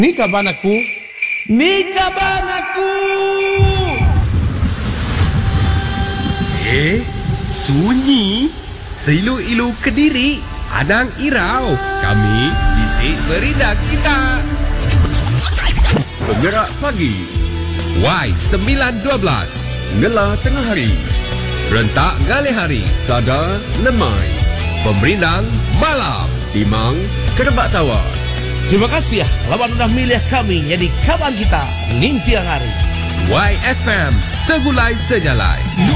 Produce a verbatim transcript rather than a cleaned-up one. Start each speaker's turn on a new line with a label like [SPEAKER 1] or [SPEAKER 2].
[SPEAKER 1] Ni kaban aku. Ni kaban aku.
[SPEAKER 2] Eh, sunyi. Seilu-ilu Kediri. Adang Irau. Kami bisik beridak kita.
[SPEAKER 3] Penggerak pagi.
[SPEAKER 2] Y sembilan dua belas.
[SPEAKER 3] Ngela tengah hari.
[SPEAKER 2] Rentak gali hari.
[SPEAKER 3] Sada lemai.
[SPEAKER 2] Pemerindang malam.
[SPEAKER 3] Timang kerebak tawas.
[SPEAKER 1] Terima kasih ya lawan sudah milih kami jadi kawan kita ning tiang hari.
[SPEAKER 2] Y F M segulai sejalai.